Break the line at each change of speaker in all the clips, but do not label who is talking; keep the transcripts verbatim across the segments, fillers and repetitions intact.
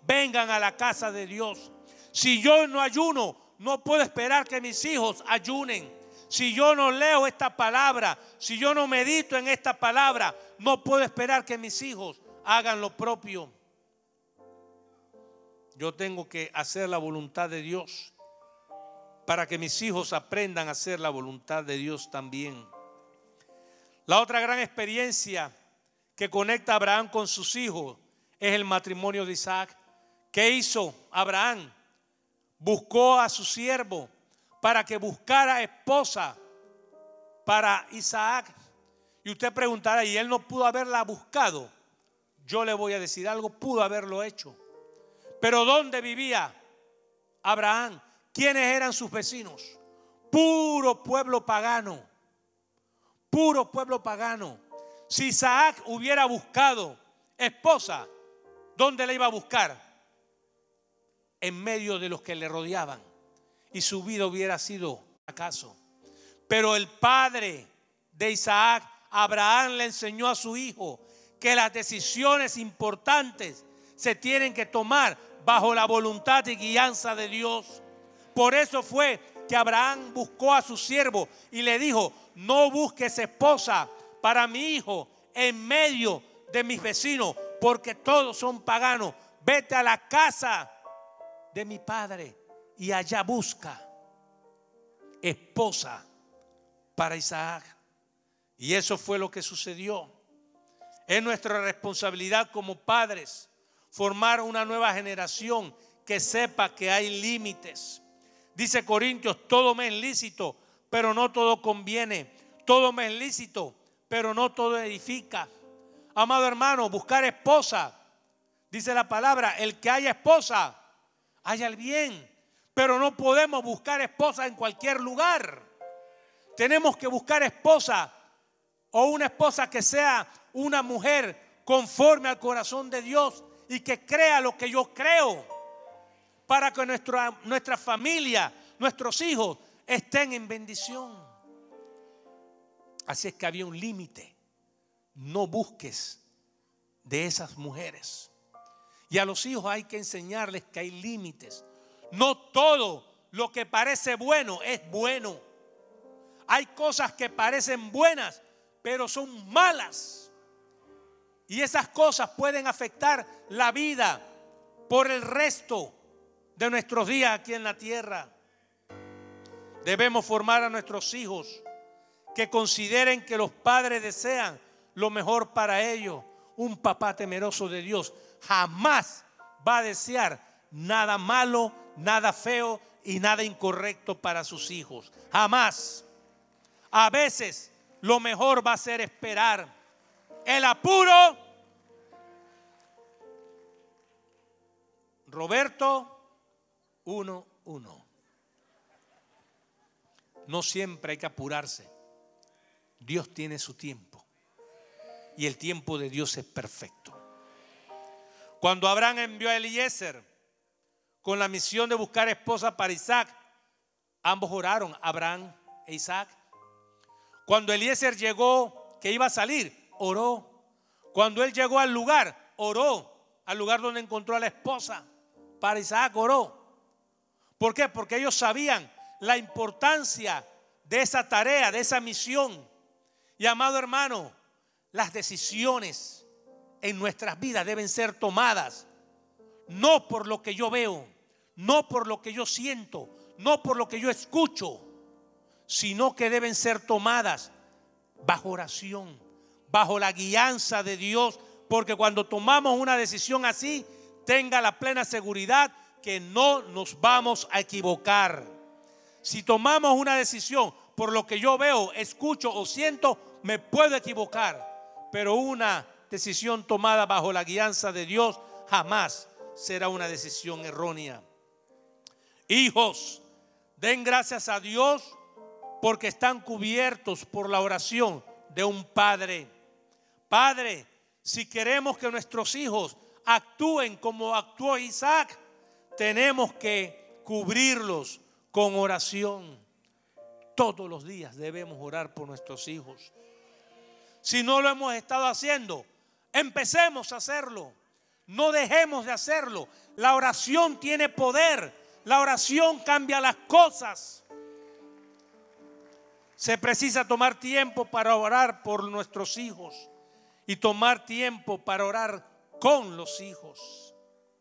vengan a la casa de Dios. Si yo no ayuno, no puedo esperar que mis hijos ayunen. Si yo no leo esta palabra, si yo no medito en esta palabra, no puedo esperar que mis hijos hagan lo propio. Yo tengo que hacer la voluntad de Dios para que mis hijos aprendan a hacer la voluntad de Dios también. La otra gran experiencia que conecta a Abraham con sus hijos es el matrimonio de Isaac. ¿Qué hizo Abraham? Buscó a su siervo para que buscara esposa para Isaac. Y usted preguntará, ¿y él no pudo haberla buscado? Yo le voy a decir algo, pudo haberlo hecho. Pero ¿dónde vivía Abraham? ¿Quiénes eran sus vecinos? Puro pueblo pagano. Puro pueblo pagano. Si Isaac hubiera buscado esposa, ¿dónde la iba a buscar? En medio de los que le rodeaban. Y su vida hubiera sido fracaso. Pero el padre de Isaac, Abraham, le enseñó a su hijo que las decisiones importantes se tienen que tomar bajo la voluntad y guianza de Dios. Por eso fue que Abraham buscó a su siervo y le dijo: no busques esposa para mi hijo en medio de mis vecinos, porque todos son paganos. Vete a la casa de mi padre y allá busca esposa para Isaac. Y eso fue lo que sucedió. Es nuestra responsabilidad como padres formar una nueva generación que sepa que hay límites. Dice Corintios: todo me es lícito, pero no todo conviene. Todo me es lícito, pero no todo edifica. Amado hermano, buscar esposa, dice la palabra, el que haya esposa, haya el bien. Pero no podemos buscar esposa en cualquier lugar. Tenemos que buscar esposa, o una esposa que sea una mujer conforme al corazón de Dios y que crea lo que yo creo, para que nuestra, nuestra familia, nuestros hijos estén en bendición. Así es que había un límite. No busques de esas mujeres. Y a los hijos hay que enseñarles que hay límites. No todo lo que parece bueno es bueno. Hay cosas que parecen buenas, pero son malas. Y esas cosas pueden afectar la vida por el resto de nuestros días aquí en la tierra. Debemos formar a nuestros hijos que consideren que los padres desean lo mejor para ellos. Un papá temeroso de Dios jamás va a desear nada malo, nada feo y nada incorrecto para sus hijos. Jamás. A veces lo mejor va a ser esperar. El apuro. Roberto uno uno. No siempre hay que apurarse. Dios tiene su tiempo. Y el tiempo de Dios es perfecto. Cuando Abraham envió a Eliezer con la misión de buscar esposa para Isaac, ambos oraron, Abraham e Isaac. Cuando Eliezer llegó, que iba a salir, oró. Cuando él llegó al lugar, oró. Al lugar donde encontró a la esposa para Isaac, oró. ¿Por qué? Porque ellos sabían la importancia de esa tarea, de esa misión. Y amado hermano, las decisiones en nuestras vidas deben ser tomadas no por lo que yo veo, no por lo que yo siento, no por lo que yo escucho, sino que deben ser tomadas bajo oración, bajo la guianza de Dios. Porque cuando tomamos una decisión así, tenga la plena seguridad que no nos vamos a equivocar. Si tomamos una decisión por lo que yo veo, escucho o siento, me puedo equivocar. Pero una decisión tomada bajo la guianza de Dios jamás será una decisión errónea. Hijos, den gracias a Dios porque están cubiertos por la oración de un padre. Padre, si queremos que nuestros hijos actúen como actuó Isaac, tenemos que cubrirlos con oración. Todos los días debemos orar por nuestros hijos. Si no lo hemos estado haciendo, empecemos a hacerlo. No dejemos de hacerlo. La oración tiene poder. La oración cambia las cosas. Se precisa tomar tiempo para orar por nuestros hijos y tomar tiempo para orar con los hijos.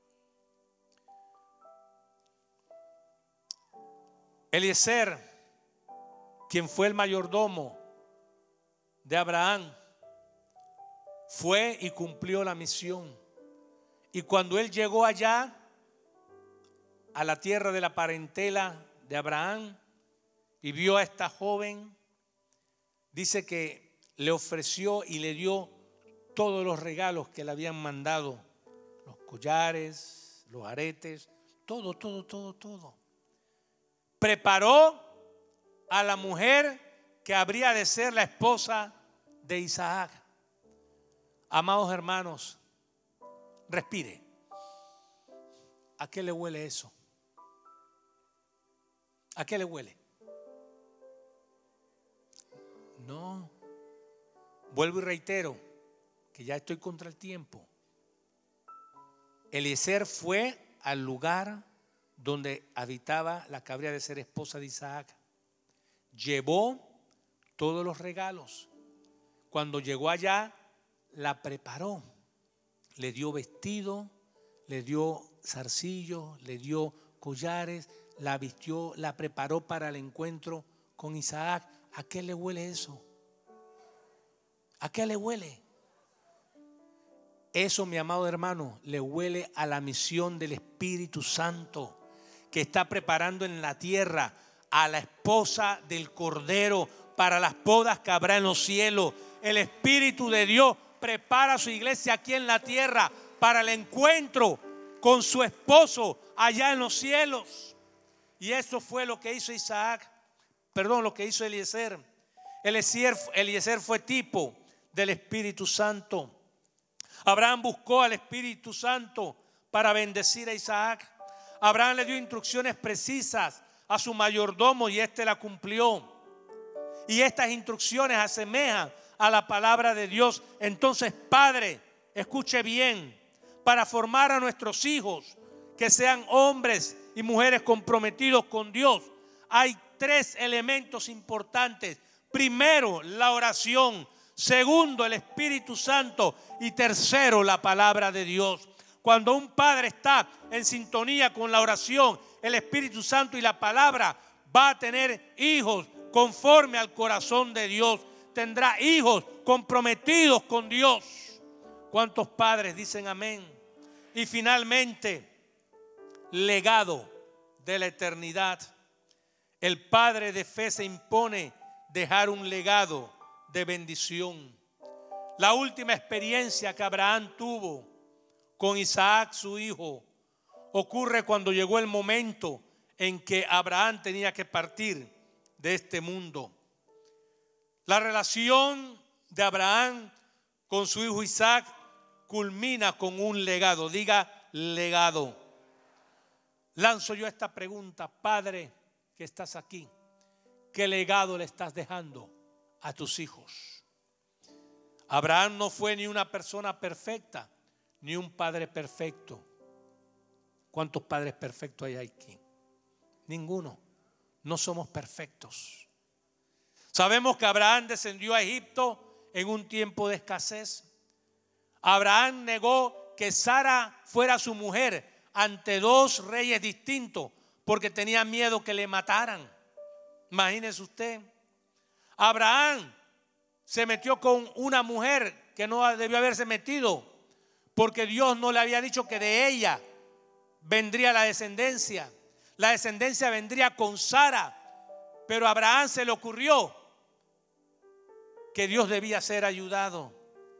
Eliezer, quien fue el mayordomo de Abraham, fue y cumplió la misión. Y cuando él llegó allá, a la tierra de la parentela de Abraham, y vio a esta joven, dice que le ofreció y le dio todos los regalos que le habían mandado, los collares, los aretes, todo, todo, todo, todo. Preparó a la mujer que habría de ser la esposa de Isaac. Amados hermanos, respire. ¿A qué le huele eso? ¿A qué le huele? No. Vuelvo y reitero que ya estoy contra el tiempo. Eliezer fue al lugar donde habitaba la que habría de ser esposa de Isaac. Llevó todos los regalos. Cuando llegó allá, la preparó. Le dio vestido, le dio zarcillos, le dio collares, la vistió, la preparó para el encuentro con Isaac. ¿A qué le huele eso? ¿A qué le huele? Eso, mi amado hermano, le huele a la misión del Espíritu Santo que está preparando en la tierra a la esposa del Cordero para las bodas que habrá en los cielos. El Espíritu de Dios prepara a su iglesia aquí en la tierra para el encuentro con su esposo allá en los cielos. Y eso fue lo que hizo Isaac, perdón, lo que hizo Eliezer. Eliezer, Eliezer fue tipo del Espíritu Santo. Abraham buscó al Espíritu Santo para bendecir a Isaac. Abraham le dio instrucciones precisas a su mayordomo y éste la cumplió. Y estas instrucciones asemejan a la palabra de Dios. Entonces, padre, escuche bien, para formar a nuestros hijos que sean hombres y mujeres comprometidos con Dios, hay tres elementos importantes. Primero, la oración. Segundo, el Espíritu Santo. Y tercero, la palabra de Dios. Cuando un padre está en sintonía con la oración, el Espíritu Santo y la palabra, va a tener hijos conforme al corazón de Dios. Tendrá hijos comprometidos con Dios. ¿Cuántos padres dicen amén? Y finalmente, legado de la eternidad. El padre de fe se impone dejar un legado de bendición. La última experiencia que Abraham tuvo con Isaac, su hijo, ocurre cuando llegó el momento en que Abraham tenía que partir de este mundo. La relación de Abraham con su hijo Isaac culmina con un legado. Diga legado. Lanzo yo esta pregunta, padre que estás aquí, ¿qué legado le estás dejando a tus hijos? Abraham no fue ni una persona perfecta, ni un padre perfecto. ¿Cuántos padres perfectos hay aquí? Ninguno. No somos perfectos. Sabemos que Abraham descendió a Egipto en un tiempo de escasez. Abraham negó que Sara fuera su mujer ante dos reyes distintos porque tenía miedo que le mataran. Imagínese usted. Abraham se metió con una mujer que no debió haberse metido porque Dios no le había dicho que de ella vendría la descendencia. La descendencia vendría con Sara, pero a Abraham se le ocurrió que Dios debía ser ayudado.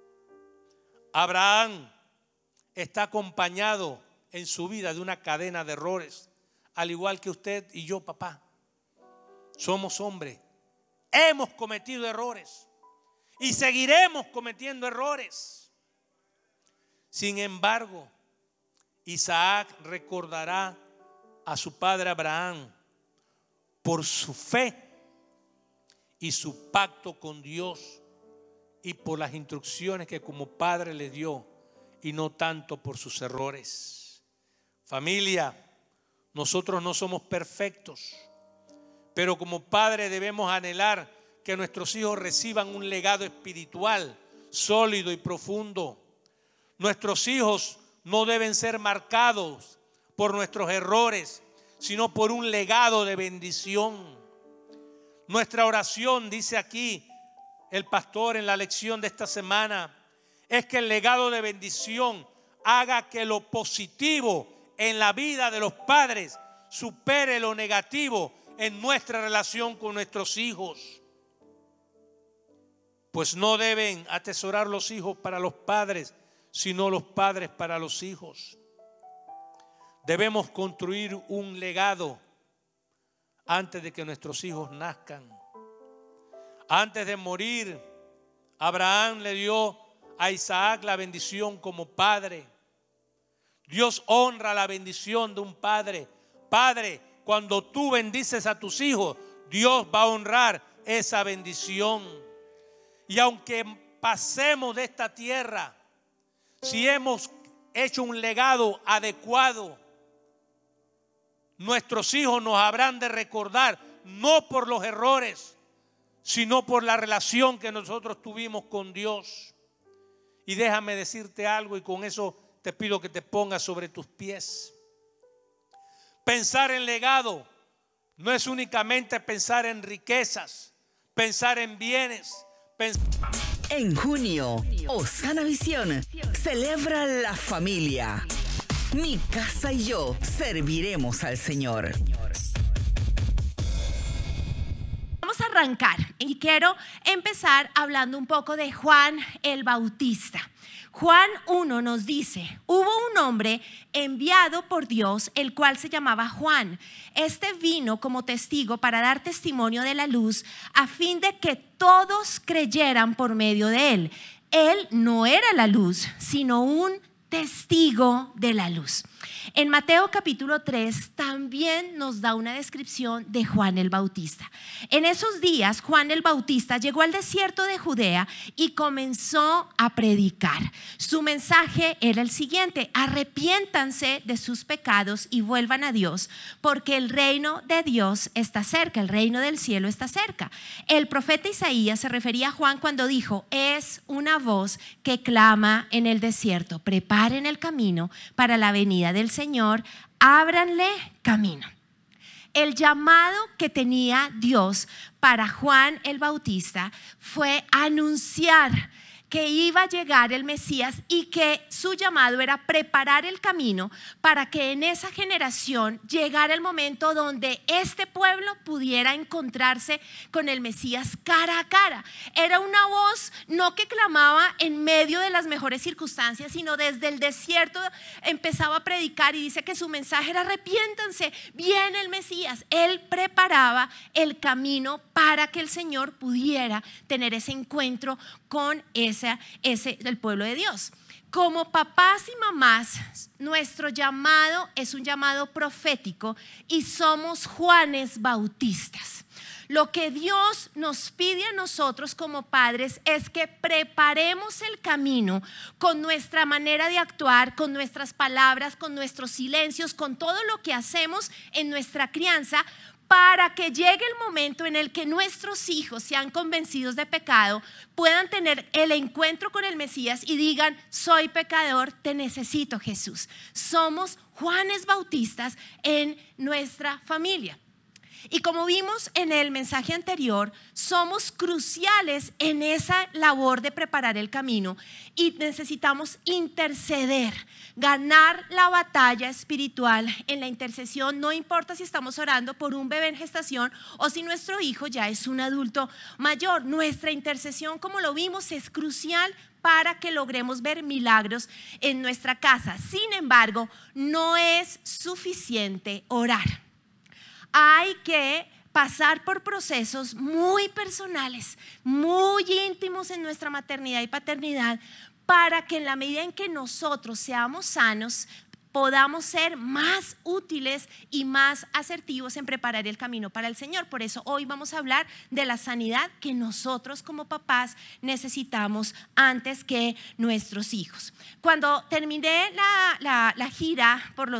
Abraham está acompañado en su vida de una cadena de errores, al igual que usted y yo, papá. Somos hombres, hemos cometido errores y seguiremos cometiendo errores. Sin embargo, Isaac recordará a su padre Abraham por su fe y su pacto con Dios y por las instrucciones que como padre le dio y no tanto por sus errores. Familia, nosotros no somos perfectos, pero como padres debemos anhelar que nuestros hijos reciban un legado espiritual sólido y profundo. Nuestros hijos no deben ser marcados por nuestros errores, sino por un legado de bendición. Nuestra oración, dice aquí el pastor en la lección de esta semana, es que el legado de bendición haga que lo positivo en la vida de los padres supere lo negativo en nuestra relación con nuestros hijos. Pues no deben atesorar los hijos para los padres, sino los padres para los hijos. Debemos construir un legado antes de que nuestros hijos nazcan. Antes de morir, Abraham le dio a Isaac la bendición como padre. Dios honra la bendición de un padre. Padre, cuando tú bendices a tus hijos, Dios va a honrar esa bendición. Y aunque pasemos de esta tierra, si hemos hecho un legado adecuado, nuestros hijos nos habrán de recordar, no por los errores, sino por la relación que nosotros tuvimos con Dios. Y déjame decirte algo, y con eso te pido que te pongas sobre tus pies. Pensar en legado no es únicamente pensar en riquezas, pensar en bienes. Pens-
En junio, Osana Visión celebra la familia. Mi casa y yo serviremos al Señor.
Vamos a arrancar y quiero empezar hablando un poco de Juan el Bautista. Juan uno nos dice: hubo un hombre enviado por Dios, el cual se llamaba Juan. Este vino como testigo para dar testimonio de la luz, a fin de que todos creyeran por medio de él. Él no era la luz, sino un testigo de la luz. En Mateo capítulo tres también nos da una descripción de Juan el Bautista. En esos días Juan el Bautista llegó al desierto de Judea y comenzó a predicar. Su mensaje era el siguiente: arrepiéntanse de sus pecados y vuelvan a Dios, porque el reino de Dios está cerca, el reino del cielo está cerca. El profeta Isaías se refería a Juan cuando dijo: es una voz que clama en el desierto, preparen el camino para la venida del Señor, ábranle camino. El llamado que tenía Dios para Juan el Bautista fue anunciar que iba a llegar el Mesías y que su llamado era preparar el camino para que en esa generación llegara el momento donde este pueblo pudiera encontrarse con el Mesías cara a cara. Era una voz no que clamaba en medio de las mejores circunstancias, sino desde el desierto empezaba a predicar, y dice que su mensaje era: arrepiéntanse, viene el Mesías. Él preparaba el camino para que el Señor pudiera tener ese encuentro con ese Ese del pueblo de Dios. Como papás y mamás, nuestro llamado es un llamado profético y somos Juanes Bautistas. Lo que Dios nos pide a nosotros como padres es que preparemos el camino con nuestra manera de actuar, con nuestras palabras, con nuestros silencios, con todo lo que hacemos en nuestra crianza, para que llegue el momento en el que nuestros hijos sean convencidos de pecado, puedan tener el encuentro con el Mesías y digan: soy pecador, te necesito, Jesús. Somos Juanes Bautistas en nuestra familia. Y como vimos en el mensaje anterior, somos cruciales en esa labor de preparar el camino y necesitamos interceder, ganar la batalla espiritual en la intercesión. No importa si estamos orando por un bebé en gestación o si nuestro hijo ya es un adulto mayor. Nuestra intercesión, como lo vimos, es crucial para que logremos ver milagros en nuestra casa. Sin embargo, no es suficiente orar. Hay que pasar por procesos muy personales, muy íntimos en nuestra maternidad y paternidad, para que en la medida en que nosotros seamos sanos, podamos ser más útiles y más asertivos en preparar el camino para el Señor. Por eso hoy vamos a hablar de la sanidad que nosotros como papás necesitamos antes que nuestros hijos. Cuando terminé la, la, la gira por los